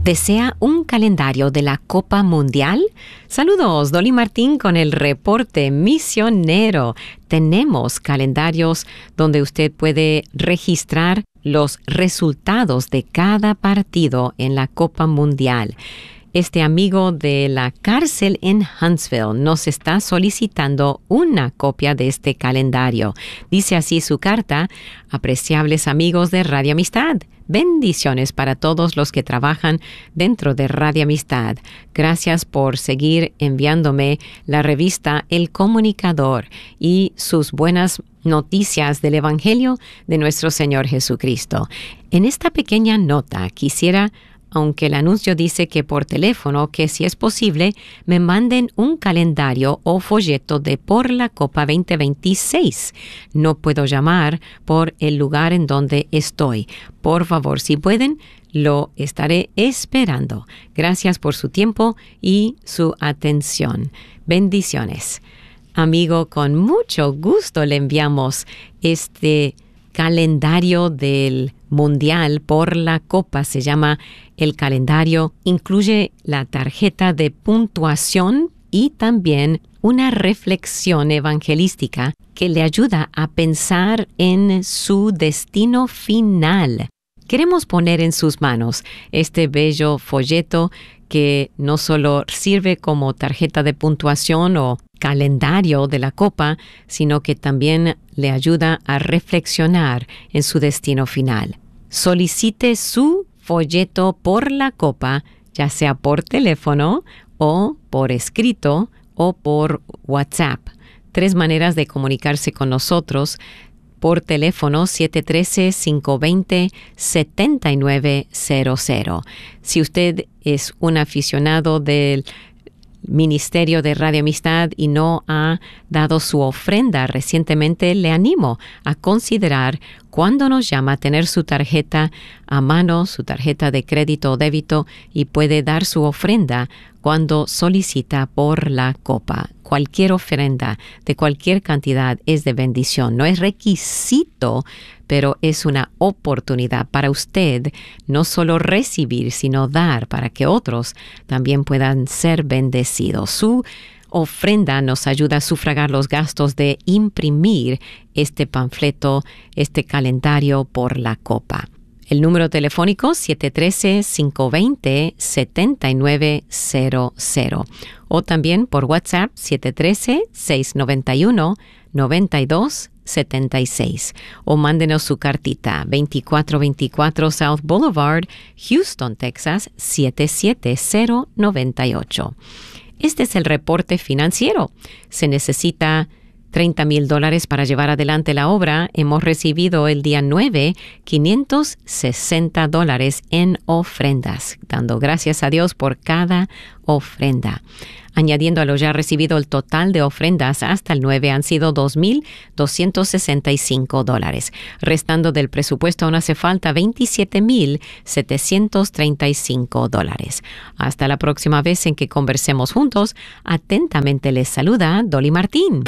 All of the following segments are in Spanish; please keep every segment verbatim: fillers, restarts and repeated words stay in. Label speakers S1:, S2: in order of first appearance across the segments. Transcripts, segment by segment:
S1: ¿Desea un calendario de la Copa Mundial? Saludos, Dolly Martín con el reporte misionero. Tenemos calendarios donde usted puede registrar los resultados de cada partido en la Copa Mundial. Este amigo de la cárcel en Huntsville nos está solicitando una copia de este calendario. Dice así su carta: apreciables amigos de Radio Amistad. Bendiciones para todos los que trabajan dentro de Radio Amistad. Gracias por seguir enviándome la revista El Comunicador y sus buenas noticias del Evangelio de nuestro Señor Jesucristo. En esta pequeña nota quisiera, aunque el anuncio dice que por teléfono, que si es posible, me manden un calendario o folleto de por la Copa veinte veintiséis. No puedo llamar por el lugar en donde estoy. Por favor, si pueden, lo estaré esperando. Gracias por su tiempo y su atención. Bendiciones. Amigo, con mucho gusto le enviamos este calendario del Mundial por la Copa. Se llama el calendario. Incluye la tarjeta de puntuación y también una reflexión evangelística que le ayuda a pensar en su destino final. Queremos poner en sus manos este bello folleto que no solo sirve como tarjeta de puntuación o calendario de la Copa, sino que también le ayuda a reflexionar en su destino final. Solicite su folleto por la Copa, ya sea por teléfono o por escrito o por WhatsApp. Tres maneras de comunicarse con nosotros: por teléfono siete uno tres, cinco dos cero, siete nueve cero cero. Si usted es un aficionado del Ministerio de Radio Amistad y no ha dado su ofrenda recientemente, le animo a considerar, cuando nos llama, tener su tarjeta a mano, su tarjeta de crédito o débito, y puede dar su ofrenda cuando solicita por la Copa. Cualquier ofrenda de cualquier cantidad es de bendición. No es requisito, pero es una oportunidad para usted no solo recibir, sino dar para que otros también puedan ser bendecidos. Su ofrenda nos ayuda a sufragar los gastos de imprimir este panfleto, este calendario por la Copa. El número telefónico siete uno tres, cinco dos cero, siete nueve cero cero o también por WhatsApp siete uno tres, seis nueve uno, nueve dos siete seis o mándenos su cartita veinticuatro veinticuatro South Boulevard, Houston, Texas siete siete cero nueve ocho. Este es el reporte financiero. Se necesita treinta mil dólares para llevar adelante la obra. Hemos recibido el día nueve quinientos sesenta dólares en ofrendas, dando gracias a Dios por cada ofrenda. Añadiendo a lo ya recibido, el total de ofrendas hasta el nueve han sido dos mil doscientos sesenta y cinco dólares. Restando del presupuesto aún hace falta veintisiete mil setecientos treinta y cinco dólares. Hasta la próxima vez en que conversemos juntos, atentamente les saluda Dolly Martín.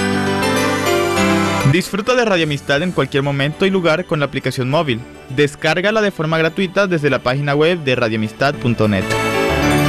S2: Disfruta de Radio Amistad en cualquier momento y lugar con la aplicación móvil. Descárgala de forma gratuita desde la página web de radio amistad punto net.